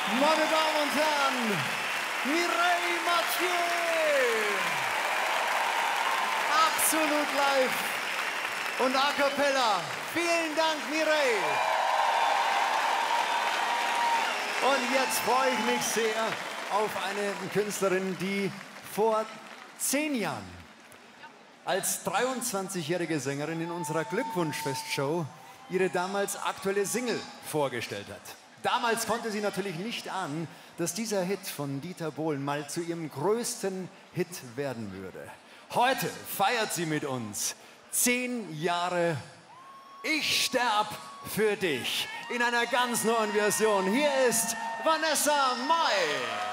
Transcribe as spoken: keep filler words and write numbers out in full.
Meine Damen und Herren, Mireille Mathieu! Absolut live und a cappella. Vielen Dank, Mireille! Und jetzt freue ich mich sehr auf eine Künstlerin, die vor zehn Jahren als dreiundzwanzigjährige Sängerin in unserer Glückwunschfestshow ihre damals aktuelle Single vorgestellt hat. Damals konnte sie natürlich nicht ahnen, dass dieser Hit von Dieter Bohlen mal zu ihrem größten Hit werden würde. Heute feiert sie mit uns zehn Jahre Ich sterb für dich in einer ganz neuen Version. Hier ist Vanessa Mai.